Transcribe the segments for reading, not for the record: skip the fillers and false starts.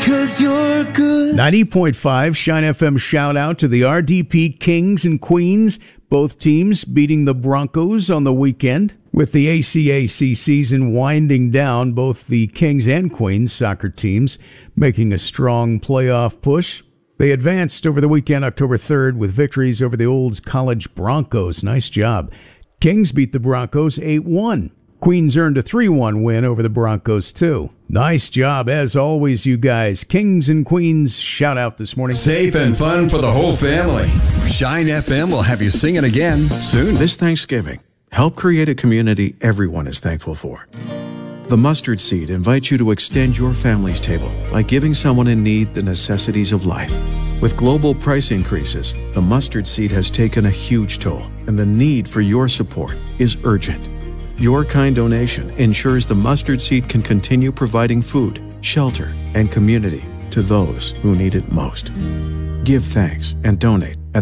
'cause you're good. 90.5 Shine FM shout out to the RDP Kings and Queens, both teams beating the Broncos on the weekend. With the ACAC season winding down, both the Kings and Queens soccer teams making a strong playoff push. They advanced over the weekend, October 3rd, with victories over the Olds College Broncos. Nice job. Kings beat the Broncos 8-1. Queens earned a 3-1 win over the Broncos, too. Nice job, as always, you guys. Kings and Queens, shout out this morning. Safe and fun for the whole family. Shine FM will have you singing again soon. This Thanksgiving, help create a community everyone is thankful for. The Mustard Seed invites you to extend your family's table by giving someone in need the necessities of life. With global price increases, the Mustard Seed has taken a huge toll, and the need for your support is urgent. Your kind donation ensures the Mustard Seed can continue providing food, shelter, and community to those who need it most. Give thanks and donate at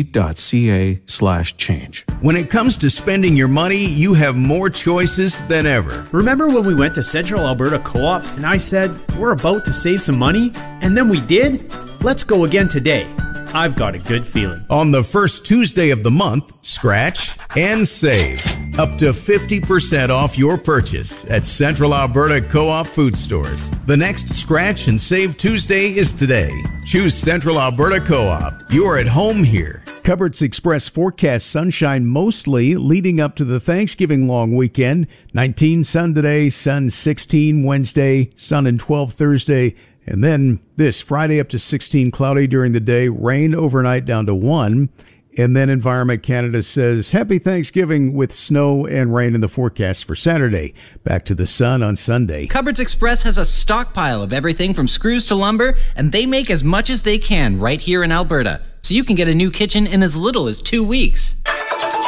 theseed.ca/change. When it comes to spending your money, you have more choices than ever. Remember when we went to Central Alberta Co-op and I said, we're about to save some money? And then we did? Let's go again today. I've got a good feeling. On the first Tuesday of the month, scratch and save. Up to 50% off your purchase at Central Alberta Co-op food stores. The next Scratch and Save Tuesday is today. Choose Central Alberta Co-op. You're at home here. Cupboards Express forecast sunshine mostly leading up to the Thanksgiving long weekend. 19 sun today, sun 16 Wednesday, sun and 12 Thursday. And then this Friday up to 16 cloudy during the day, rain overnight down to 1. And then Environment Canada says, Happy Thanksgiving with snow and rain in the forecast for Saturday. Back to the sun on Sunday. Cupboards Express has a stockpile of everything from screws to lumber, and they make as much as they can right here in Alberta. So you can get a new kitchen in as little as 2 weeks.